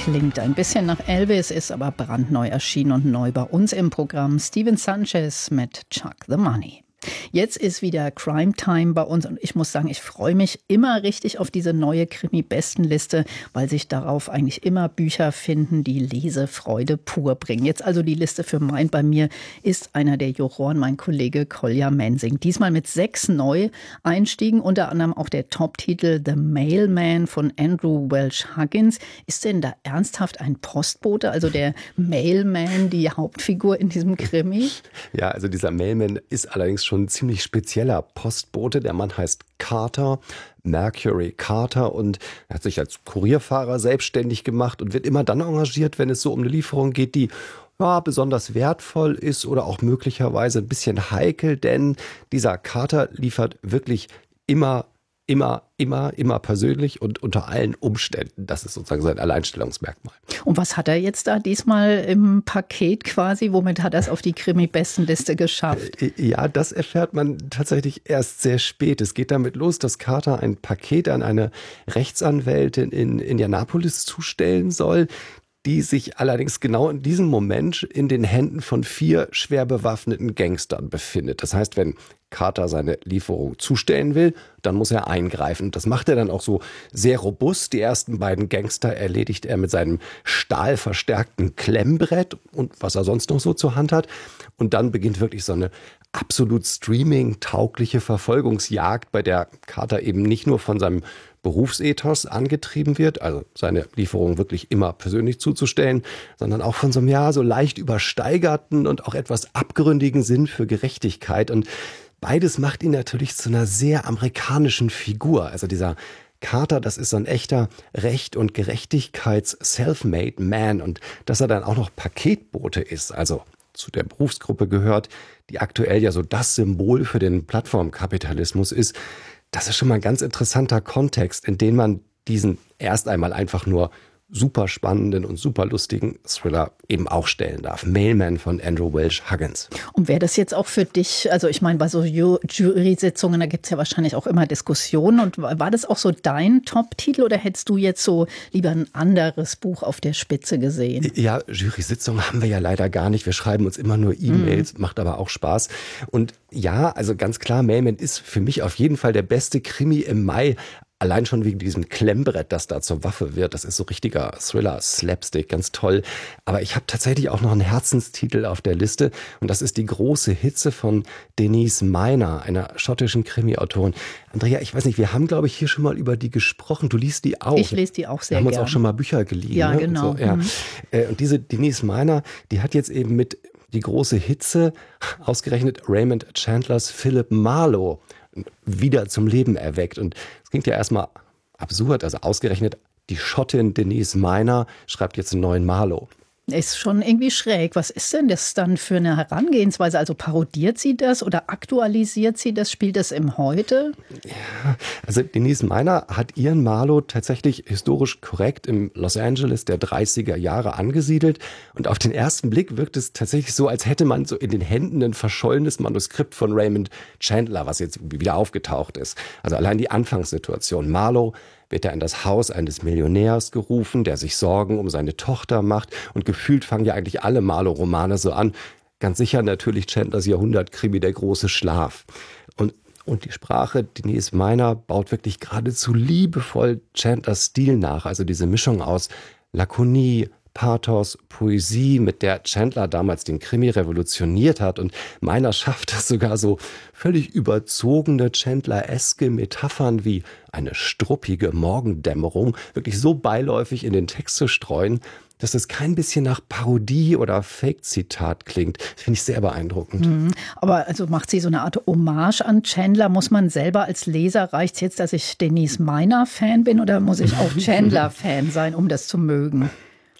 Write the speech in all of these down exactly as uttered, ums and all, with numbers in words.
Klingt ein bisschen nach Elvis, ist aber brandneu erschienen und neu bei uns im Programm. Steven Sanchez mit Chuck the Money. Jetzt ist wieder Crime Time bei uns und ich muss sagen, ich freue mich immer richtig auf diese neue Krimi-Bestenliste, weil sich darauf eigentlich immer Bücher finden, die Lesefreude pur bringen. Jetzt also die Liste für mein, bei mir ist einer der Juroren, mein Kollege Kolja Mensing. Diesmal mit sechs Neueinstiegen, unter anderem auch der Top-Titel The Mailman von Andrew Welch Huggins. Ist denn da ernsthaft ein Postbote, also der Mailman, die Hauptfigur in diesem Krimi? Ja, also dieser Mailman ist allerdings schon ein ziemlich spezieller Postbote. Der Mann heißt Carter, Mercury Carter, und er hat sich als Kurierfahrer selbstständig gemacht und wird immer dann engagiert, wenn es so um eine Lieferung geht, die ja, besonders wertvoll ist oder auch möglicherweise ein bisschen heikel, denn dieser Carter liefert wirklich immer Immer, immer, immer persönlich und unter allen Umständen. Das ist sozusagen sein Alleinstellungsmerkmal. Und was hat er jetzt da diesmal im Paket quasi? Womit hat er es auf die Krimi-Bestenliste geschafft? Ja, das erfährt man tatsächlich erst sehr spät. Es geht damit los, dass Carter ein Paket an eine Rechtsanwältin in Indianapolis zustellen soll, die sich allerdings genau in diesem Moment in den Händen von vier schwer bewaffneten Gangstern befindet. Das heißt, wenn Carter seine Lieferung zustellen will, dann muss er eingreifen. Das macht er dann auch so sehr robust. Die ersten beiden Gangster erledigt er mit seinem stahlverstärkten Klemmbrett und was er sonst noch so zur Hand hat. Und dann beginnt wirklich so eine absolut streaming-taugliche Verfolgungsjagd, bei der Carter eben nicht nur von seinem Berufsethos angetrieben wird, also seine Lieferung wirklich immer persönlich zuzustellen, sondern auch von so einem ja so leicht übersteigerten und auch etwas abgründigen Sinn für Gerechtigkeit. Und beides macht ihn natürlich zu einer sehr amerikanischen Figur. Also dieser Carter, das ist so ein echter Recht- und Gerechtigkeits-Self-Made Man. Und dass er dann auch noch Paketbote ist, also zu der Berufsgruppe gehört, die aktuell ja so das Symbol für den Plattformkapitalismus ist, das ist schon mal ein ganz interessanter Kontext, in den man diesen erst einmal einfach nur super spannenden und super lustigen Thriller eben auch stellen darf. Mailman von Andrew Welch Huggins. Und wäre das jetzt auch für dich, also ich meine, bei so Ju- Jury-Sitzungen, da gibt es ja wahrscheinlich auch immer Diskussionen. Und war das auch so dein Top-Titel oder hättest du jetzt so lieber ein anderes Buch auf der Spitze gesehen? Ja, Jury-Sitzungen haben wir ja leider gar nicht. Wir schreiben uns immer nur E-Mails, mm. macht aber auch Spaß. Und ja, also ganz klar, Mailman ist für mich auf jeden Fall der beste Krimi im Mai. Allein schon wegen diesem Klemmbrett, das da zur Waffe wird. Das ist so richtiger Thriller, Slapstick, ganz toll. Aber ich habe tatsächlich auch noch einen Herzenstitel auf der Liste. Und das ist Die große Hitze von Denise Miner, einer schottischen Krimi-Autorin. Andrea, ich weiß nicht, wir haben, glaube ich, hier schon mal über die gesprochen. Du liest die auch. Ich lese die auch sehr gerne. Wir haben gern. uns auch schon mal Bücher geliehen. Ja, ne? genau. Und, so, ja. Mhm. Und diese Denise Miner, die hat jetzt eben mit Die große Hitze ausgerechnet Raymond Chandlers Philip Marlowe wieder zum Leben erweckt. Und es klingt ja erstmal absurd, also ausgerechnet die Schottin Denise Miner schreibt jetzt einen neuen Marlowe. Ist schon irgendwie schräg. Was ist denn das dann für eine Herangehensweise? Also parodiert sie das oder aktualisiert sie das? Spielt das im Heute? Ja, also Denise Miner hat ihren Marlowe tatsächlich historisch korrekt im Los Angeles der dreißiger Jahre angesiedelt. Und auf den ersten Blick wirkt es tatsächlich so, als hätte man so in den Händen ein verschollenes Manuskript von Raymond Chandler, was jetzt wieder aufgetaucht ist. Also allein die Anfangssituation. Marlowe wird er in das Haus eines Millionärs gerufen, der sich Sorgen um seine Tochter macht. Und gefühlt fangen ja eigentlich alle Marlowe-Romane so an. Ganz sicher natürlich Chandlers Jahrhundertkrimi Der große Schlaf. Und, und die Sprache, Denise Miner baut wirklich geradezu liebevoll Chandlers Stil nach. Also diese Mischung aus Lakonie, Pathos, Poesie, mit der Chandler damals den Krimi revolutioniert hat. Und Miner schafft es sogar so völlig überzogene Chandler-eske Metaphern wie eine struppige Morgendämmerung wirklich so beiläufig in den Text zu streuen, dass es kein bisschen nach Parodie oder Fake-Zitat klingt. Das finde ich sehr beeindruckend. Mhm. Aber also macht sie so eine Art Hommage an Chandler? Muss man selber als Leser, reicht es jetzt, dass ich Denise Miner-Fan bin oder muss ich auch Chandler-Fan sein, um das zu mögen?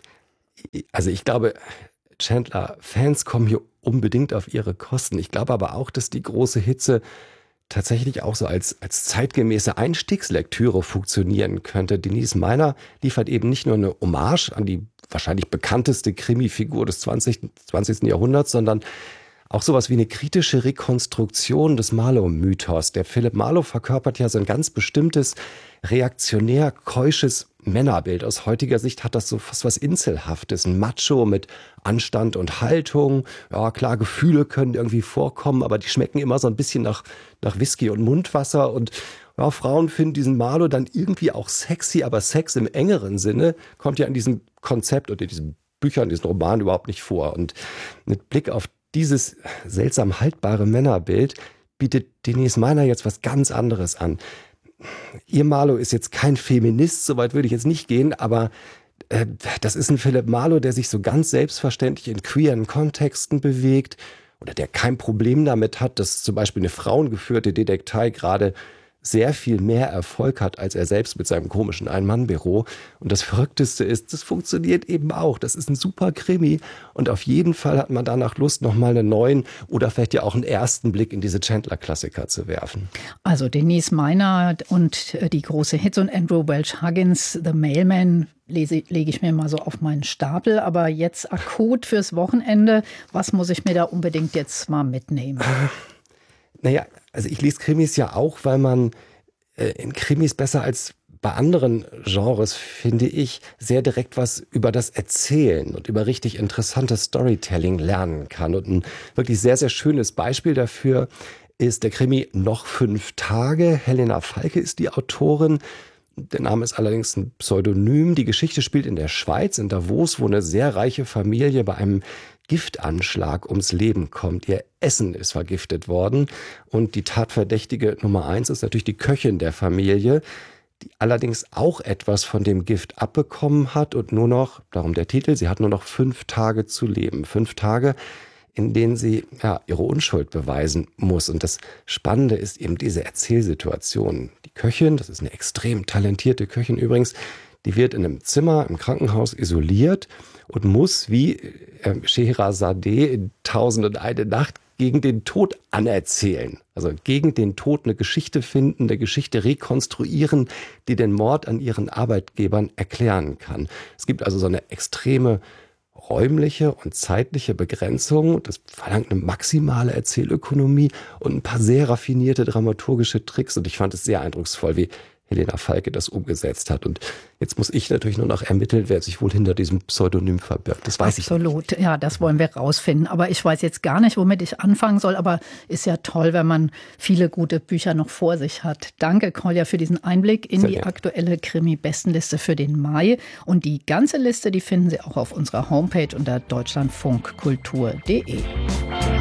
Also ich glaube, Chandler-Fans kommen hier unbedingt auf ihre Kosten. Ich glaube aber auch, dass Die große Hitze tatsächlich auch so als, als zeitgemäße Einstiegslektüre funktionieren könnte. Denise Miner liefert eben nicht nur eine Hommage an die wahrscheinlich bekannteste Krimi-Figur des zwanzigsten. Jahrhunderts, sondern auch sowas wie eine kritische Rekonstruktion des Marlowe-Mythos. Der Philip Marlowe verkörpert ja so ein ganz bestimmtes, reaktionär keusches Männerbild. Aus heutiger Sicht hat das so fast was Inselhaftes. Ein Macho mit Anstand und Haltung. Ja, klar, Gefühle können irgendwie vorkommen, aber die schmecken immer so ein bisschen nach, nach Whisky und Mundwasser. Und ja, Frauen finden diesen Marlowe dann irgendwie auch sexy, aber Sex im engeren Sinne kommt ja in diesem Konzept oder in diesen Büchern, in diesen Romanen überhaupt nicht vor. Und mit Blick auf dieses seltsam haltbare Männerbild bietet Denise Meiner jetzt was ganz anderes an. Ihr Marlowe ist jetzt kein Feminist, soweit würde ich jetzt nicht gehen, aber äh, das ist ein Philip Marlowe, der sich so ganz selbstverständlich in queeren Kontexten bewegt oder der kein Problem damit hat, dass zum Beispiel eine frauengeführte Detektei gerade sehr viel mehr Erfolg hat als er selbst mit seinem komischen Ein-Mann-Büro. Und das Verrückteste ist, das funktioniert eben auch. Das ist ein super Krimi und auf jeden Fall hat man danach Lust, nochmal einen neuen oder vielleicht ja auch einen ersten Blick in diese Chandler-Klassiker zu werfen. Also Denise Meiner und die große Hits und Andrew Welch Huggins, The Mailman, lese, lege ich mir mal so auf meinen Stapel. Aber jetzt akut fürs Wochenende, was muss ich mir da unbedingt jetzt mal mitnehmen? Naja, also ich lese Krimis ja auch, weil man äh, in Krimis besser als bei anderen Genres, finde ich, sehr direkt was über das Erzählen und über richtig interessantes Storytelling lernen kann. Und ein wirklich sehr, sehr schönes Beispiel dafür ist der Krimi Noch fünf Tage. Helena Falke ist die Autorin. Der Name ist allerdings ein Pseudonym. Die Geschichte spielt in der Schweiz, in Davos, wo eine sehr reiche Familie bei einem Giftanschlag ums Leben kommt. Ihr Essen ist vergiftet worden und die Tatverdächtige Nummer eins ist natürlich die Köchin der Familie, die allerdings auch etwas von dem Gift abbekommen hat und nur noch, darum der Titel, sie hat nur noch fünf Tage zu leben. Fünf Tage, in denen sie ja, ihre Unschuld beweisen muss. Und das Spannende ist eben diese Erzählsituation. Die Köchin, das ist eine extrem talentierte Köchin übrigens, die wird in einem Zimmer im Krankenhaus isoliert und muss wie äh, Scheherazade in Tausend und eine Nacht gegen den Tod anerzählen. Also gegen den Tod eine Geschichte finden, eine Geschichte rekonstruieren, die den Mord an ihren Arbeitgebern erklären kann. Es gibt also so eine extreme räumliche und zeitliche Begrenzung. Das verlangt eine maximale Erzählökonomie und ein paar sehr raffinierte dramaturgische Tricks. Und ich fand es sehr eindrucksvoll, wie Helena Falke das umgesetzt hat. Und jetzt muss ich natürlich nur noch ermitteln, wer sich wohl hinter diesem Pseudonym verbirgt. Das weiß Absolut. ich nicht. Absolut, ja, das wollen wir rausfinden. Aber ich weiß jetzt gar nicht, womit ich anfangen soll. Aber ist ja toll, wenn man viele gute Bücher noch vor sich hat. Danke, Kolja, für diesen Einblick in Sehr die gerne. aktuelle Krimi-Bestenliste für den Mai. Und die ganze Liste, die finden Sie auch auf unserer Homepage unter deutschlandfunkkultur punkt de.